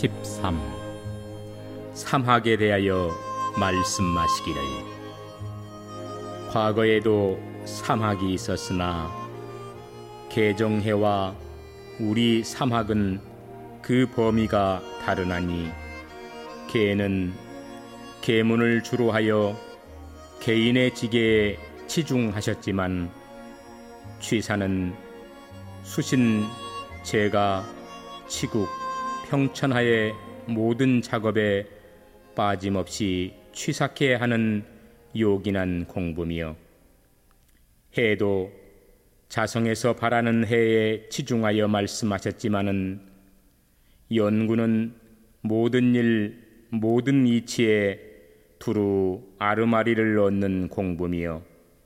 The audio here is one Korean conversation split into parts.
13. 사막에 대하여 말씀하시기를 과거에도 사막이 있었으나 개정해와 우리 사막은 그 범위가 다르나니 개는 계문을 주로 하여 개인의 지계에 치중하셨지만 취사는 수신, 제가, 치국, 평천하의 모든 작업에 빠짐없이 취삭해 하는 요긴한 공부며 해도 자성에서 바라는 해에 치중하여 말씀하셨지만은 연구는 모든 일, 모든 이치에 두루 아르마리를 얻는 공부며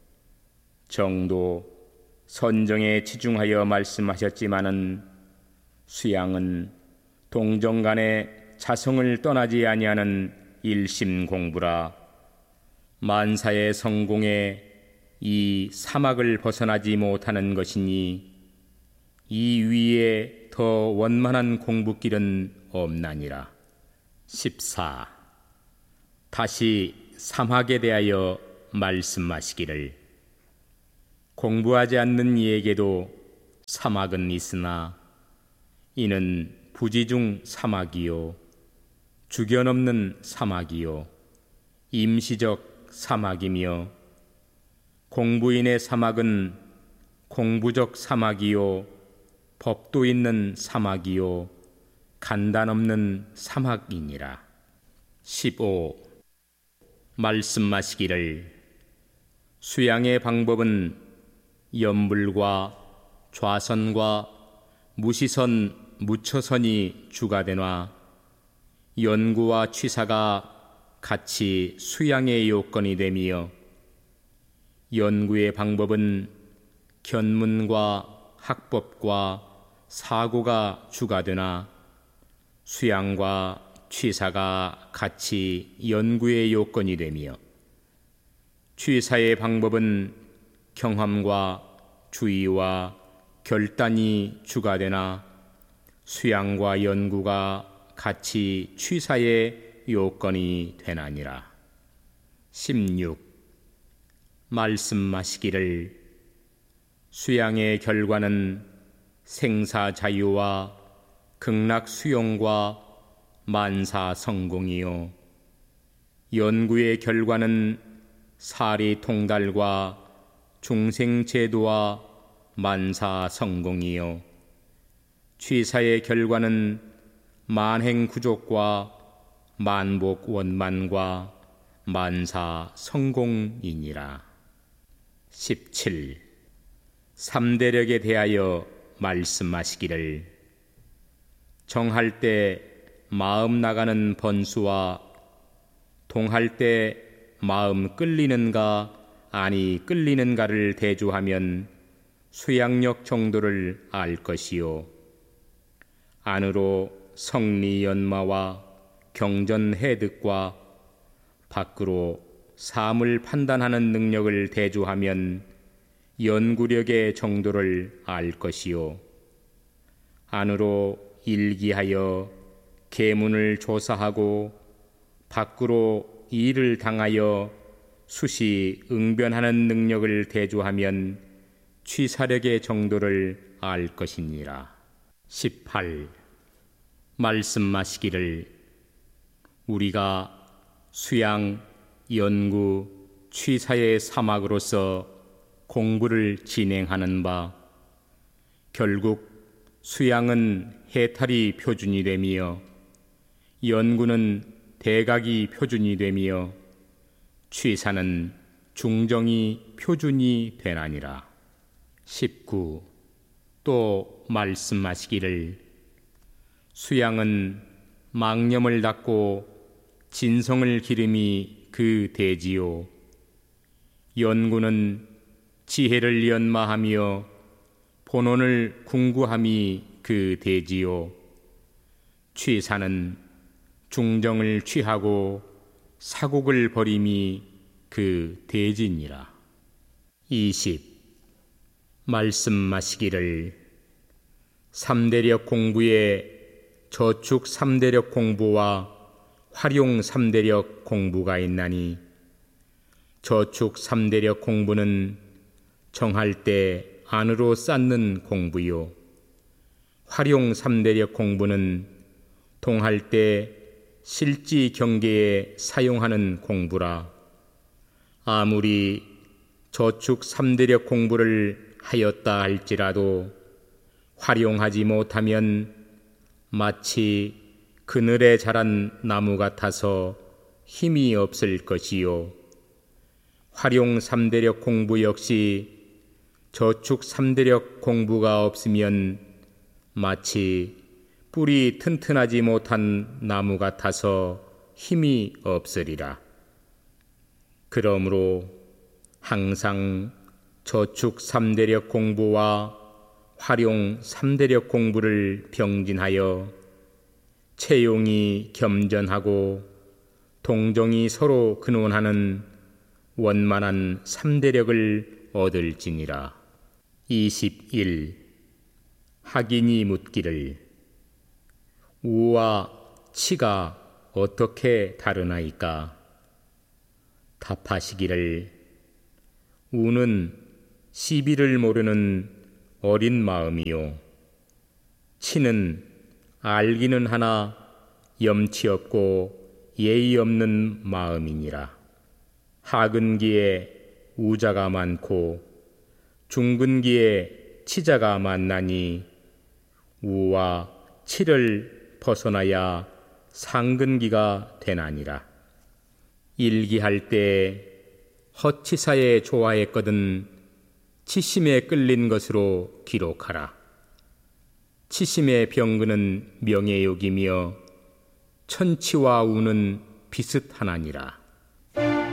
정도, 선정에 치중하여 말씀하셨지만은 수양은 동정간에 자성을 떠나지 아니하는 일심 공부라 만사의 성공에 이 사막을 벗어나지 못하는 것이니 이 위에 더 원만한 공부길은 없나니라. 14. 다시 사막에 대하여 말씀하시기를 공부하지 않는 이에게도 사막은 있으나 이는 부지중 사막이요 주견없는 사막이요 임시적 사막이며 공부인의 사막은 공부적 사막이요 법도 있는 사막이요 간단없는 사막이니라. 15. 말씀하시기를 수양의 방법은 염불과 좌선과 무시선, 무처선이 주가 되나 연구와 취사가 같이 수양의 요건이 되며 연구의 방법은 견문과 학법과 사고가 주가 되나 수양과 취사가 같이 연구의 요건이 되며 취사의 방법은 경험과 주의와 결단이 주가 되나 수양과 연구가 같이 취사의 요건이 되나니라. 16. 말씀하시기를 수양의 결과는 생사자유와 극락수용과 만사성공이요 연구의 결과는 사리통달과 중생제도와 만사성공이요 취사의 결과는 만행구족과 만복원만과 만사성공이니라. 17. 삼대력에 대하여 말씀하시기를 정할 때 마음 나가는 번수와 동할 때 마음 끌리는가 아니 끌리는가를 대조하면 수양력 정도를 알 것이요 안으로 성리연마와 경전해득과 밖으로 사물 판단하는 능력을 대조하면 연구력의 정도를 알 것이요 안으로 일기하여 계문을 조사하고 밖으로 일을 당하여 수시 응변하는 능력을 대조하면 취사력의 정도를 알 것이니라. 18. 말씀하시기를 우리가 수양, 연구, 취사의 사막으로서 공부를 진행하는 바 결국 수양은 해탈이 표준이 되며 연구는 대각이 표준이 되며 취사는 중정이 표준이 되나니라. 19. 또 말씀하시기를 수양은 망념을 닫고 진성을 기름이 그 대지요 연구는 지혜를 연마하며 본원을 궁구함이 그 대지요 취사는 중정을 취하고 사곡을 버림이 그 대지니라. 20. 말씀하시기를 삼대력 공부에 저축 3대력 공부와 활용 3대력 공부가 있나니 저축 3대력 공부는 정할 때 안으로 쌓는 공부요, 활용 3대력 공부는 동할 때 실지 경계에 사용하는 공부라. 아무리 저축 3대력 공부를 하였다 할지라도 활용하지 못하면 마치 그늘에 자란 나무 같아서 힘이 없을 것이요, 활용 3대력 공부 역시 저축 3대력 공부가 없으면 마치 뿌리 튼튼하지 못한 나무 같아서 힘이 없으리라. 그러므로 항상 저축 3대력 공부와 활용 3대력 공부를 병진하여 채용이 겸전하고 동정이 서로 근원하는 원만한 3대력을 얻을지니라. 21. 학인이 묻기를 우와 치가 어떻게 다르나이까? 답하시기를 우는 시비를 모르는 어린 마음이요, 치는 알기는 하나 염치 없고 예의 없는 마음이니라. 하근기에 우자가 많고 중근기에 치자가 많나니 우와 치를 벗어나야 상근기가 되나니라. 일기할 때 허치사에 좋아했거든 치심에 끌린 것으로 기록하라. 치심의 병근은 명예욕이며 천치와 우는 비슷하나니라.